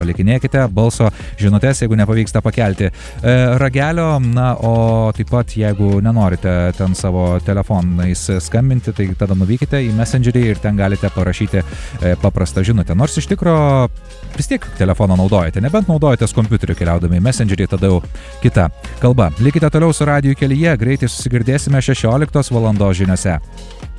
palikinėkite balso žinutės, jeigu nepavyksta pakelti ragelio, na, o taip pat, jeigu nenorite ten savo telefonais skambinti, tai tada nuvykite į Messengerį ir ten galite parašyti paprastą žinutę. Nors iš tikro vis tiek telefoną naudojate, nebent naudojatės kompiuteriu keliaudami į Messengerį, tada jau kita kalba. Likite toliau su Radiju kelyje, greitai susigirdėsime 16 valandos žiniose.